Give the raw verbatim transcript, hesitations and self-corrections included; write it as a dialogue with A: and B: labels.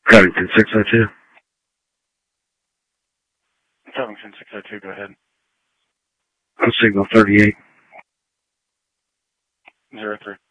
A: Covington six oh two.
B: Covington six oh two, go ahead.
A: Signal thirty-eight.
B: Zero three.